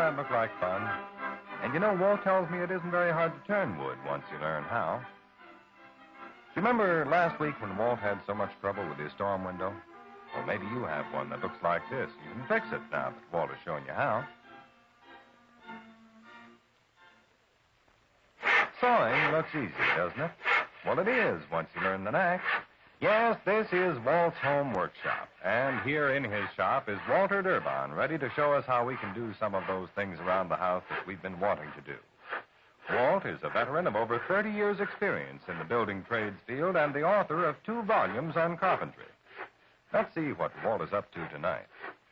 that look like fun? And you know, Walt tells me it isn't very hard to turn wood once you learn how. Do you remember last week when Walt had so much trouble with his storm window? Well, maybe you have one that looks like this. You can fix it now that Walt has shown you how. Sawing looks easy, doesn't it? Well, it is once you learn the knack. Yes, this is Walt's home workshop. And here in his shop is Walter Durbin, ready to show us how we can do some of those things around the house that we've been wanting to do. Walt is a veteran of over 30 years' experience in the building trades field and the author of 2 volumes on carpentry. Let's see what Walt is up to tonight.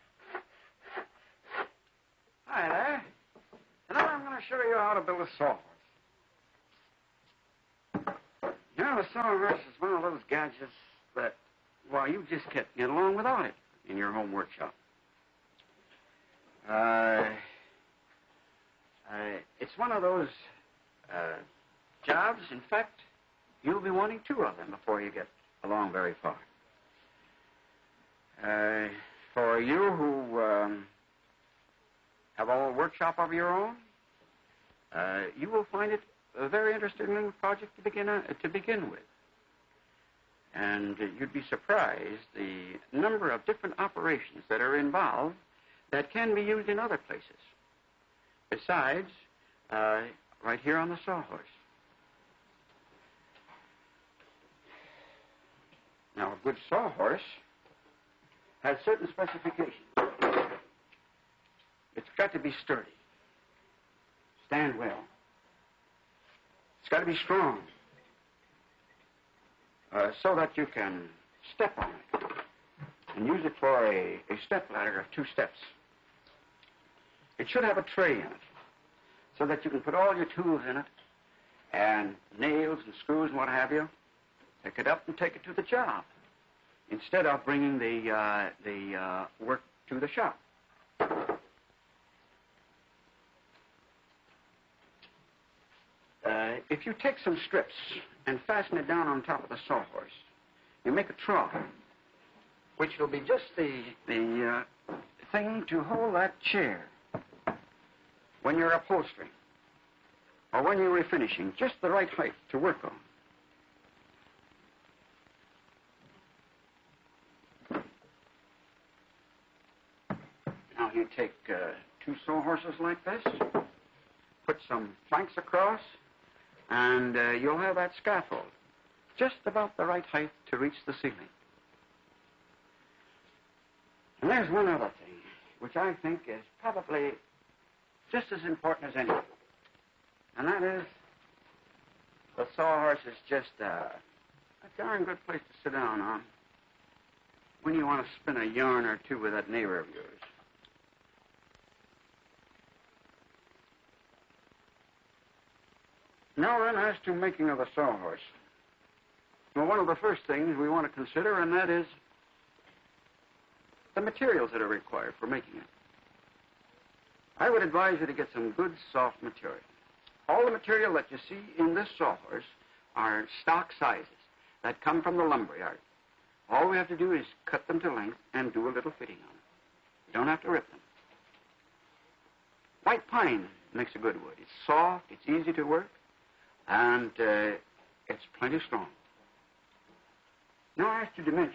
Hi there. Tonight I'm going to show you how to build a sawhorse. You know, the sawhorse is one of those gadgets that, well, you just can't get along without it in your home workshop. It's one of those jobs, in fact, you'll be wanting 2 of them before you get along very far. For you who have a workshop of your own, you will find it a very interesting little project to begin with. And you'd be surprised the number of different operations that are involved that can be used in other places. Besides, right here on the sawhorse. Now, a good sawhorse has certain specifications. It's got to be sturdy, stand well. It's got to be strong, so that you can step on it and use it for a step ladder of 2 steps. It should have a tray in it, so that you can put all your tools in it, and nails and screws and what have you. Pick it up and take it to the job, instead of bringing the work to the shop. If you take some strips and fasten it down on top of the sawhorse, you make a trough, which will be just the thing to hold that chair when you're upholstering or when you're refinishing, just the right height to work on. Now you take 2 sawhorses like this, put some planks across, and you'll have that scaffold just about the right height to reach the ceiling. And there's one other thing, which I think is probably just as important as anything. And that is, the sawhorse is just a darn good place to sit down on when you want to spin a yarn or 2 with that neighbor of yours. Now then, as to making of a sawhorse. Well, one of the first things we want to consider, and that is the materials that are required for making it. I would advise you to get some good, soft material. All the material that you see in this sawhorse are stock sizes that come from the lumberyard. All we have to do is cut them to length and do a little fitting on them. You don't have to rip them. White pine makes a good wood. It's soft, it's easy to work, and it's plenty strong. Now as to dimensions.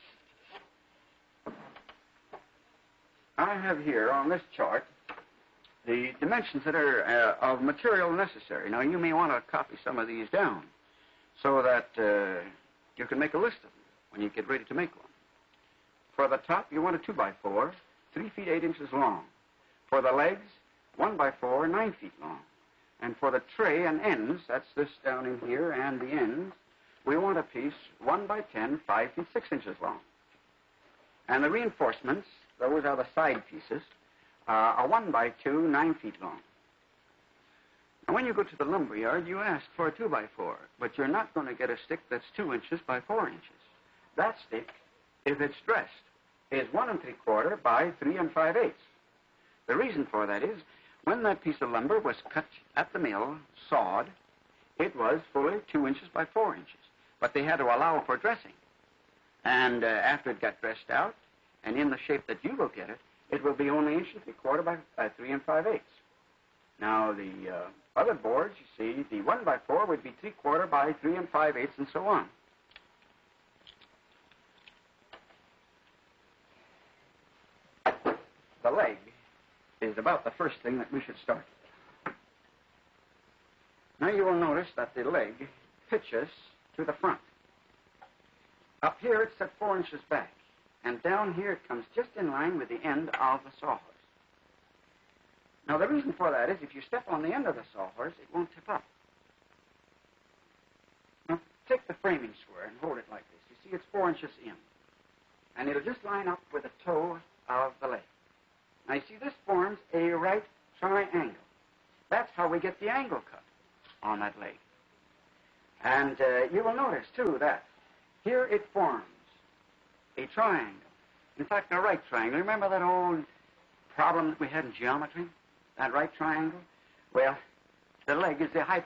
I have here on this chart the dimensions that are of material necessary. Now you may want to copy some of these down so that you can make a list of them when you get ready to make one. For the top, you want a 2x4, 3 feet 8 inches long. For the legs, 1x4, 9 feet long. And for the tray and ends, that's this down in here and the ends, we want a piece 1x10, 5 feet 6 inches long. And the reinforcements, those are the side pieces, are 1x2, 9 feet long. And when you go to the lumberyard, you ask for a 2x4, but you're not going to get a stick that's 2 inches by 4 inches. That stick, if it's dressed, is 1 3/4 by 3 5/8. The reason for that is, when that piece of lumber was cut at the mill, sawed, it was fully 2 inches by 4 inches. But they had to allow for dressing. And after it got dressed out, and in the shape that you will get it, it will be only 1 3/4 by 3 5/8. Now, the other boards, you see, the 1x4 would be 3/4 by 3 5/8, and so on. The leg is about the first thing that we should start with. Now, you will notice that the leg pitches to the front. Up here, it's set 4 inches back. And down here, it comes just in line with the end of the sawhorse. Now, the reason for that is if you step on the end of the sawhorse, it won't tip up. Now, take the framing square and hold it like this. You see, it's 4 inches in. And it'll just line up with the toe of the leg. Now, you see, this forms a right triangle. That's how we get the angle cut on that leg. And you will notice, too, that here it forms a triangle. In fact, a right triangle. Remember that old problem that we had in geometry? That right triangle? Well, the leg is the hypotenuse.